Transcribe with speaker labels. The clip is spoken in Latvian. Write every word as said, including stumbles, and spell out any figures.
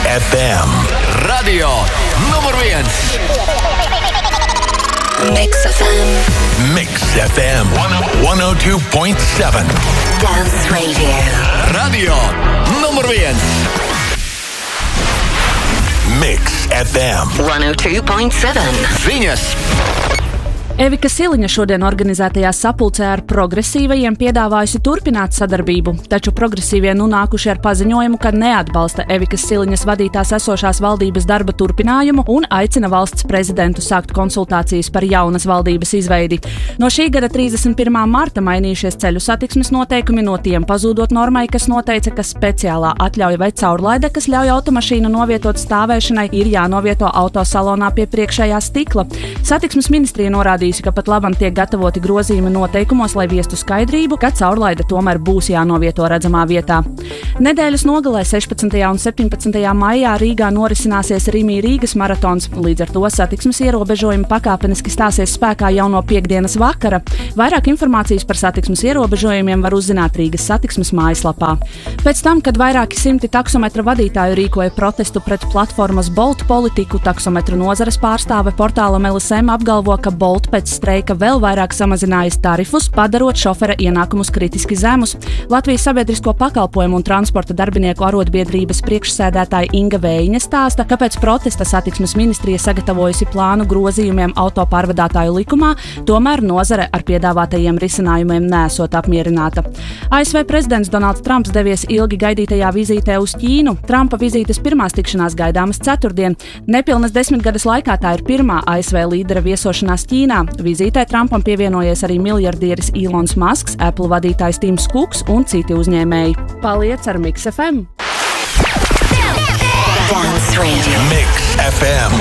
Speaker 1: F M. Radio numur viens.
Speaker 2: Mix F M.
Speaker 1: Mix F M one oh two point seven.
Speaker 2: Dance Radio.
Speaker 1: Radio numur viens. Mix F M
Speaker 2: one oh two point seven.
Speaker 1: Ziņas.
Speaker 3: Evika Siliņa šodien organizētajā sapulcē ar progresīvajiem piedāvājusi turpināt sadarbību, taču progresīvie nu nākuši ar paziņojumu, ka neatbalsta Evikas Siliņas vadītās esošās valdības darba turpinājumu un aicina valsts prezidentu sākt konsultācijas par jaunas valdības izveidi. No šī gada trīsdesmit pirmā marta mainījušies ceļu satiksmes noteikumi, no tiem pazūdot normai, kas noteica, ka speciālā atļauja vai caurlaide, kas ļauj automašīnu novietot stāvēšanai, ir jānovieto autosalonā pie priekšējā stikla. Satiksmes ministrija norādīja, ka pat labam tiek gatavoti grozījumi noteikumos, lai viestu skaidrību, ka caurlaide tomēr būs jānovieto redzamā vietā. Nedēļas nogalē sešpadsmitajā un septiņpadsmitajā maijā Rīgā norisināsies Rimi Rīgas maratons, līdz ar to satiksmes ierobežojumi pakāpeniski stāsies spēkā jau no piekdienas vakara. Vairāk informācijas par satiksmes ierobežojumiem var uzzināt Rīgas satiksmes mājaslapā. Pēc tam, kad vairāki simti taksometra vadītāju rīkoja protestu pret platformas Bolt politiku, taksometru nozares pārstāve portālam L S M apgalvo, ka Bolt pēc streika vēl vairāk samazinājas tarifus, padarot šofera ienākumus kritiski zemus. Latvijas sabiedrisko pakalpojumu un transporta darbinieku arotbiedrības priekšsēdētāja Inga Vējiņa stāsta, ka pēc protesta satiksmes ministrija sagatavojusi plānu grozījumiem autopārvadātāju likumā, tomēr nozare ar piedāvātajiem risinājumiem nesot apmierināta. A S V prezidents Donalds Trumps devies ilgi gaidītajā vizītē uz Ķīnu. Trumpa vizītes pirmās tikšanās gaidāmas ceturtdien. Nepilnas desmitgades laikā tā ir pirmā A S V līdera viesošanās Ķīnā. Vizītē Trumpam pievienojies arī miljardieris Ilons Masks, Apple vadītājs Tims Kuks un citi uzņēmēji. Paliec ar Mix F M!
Speaker 2: Dance Radio.
Speaker 1: Mix F M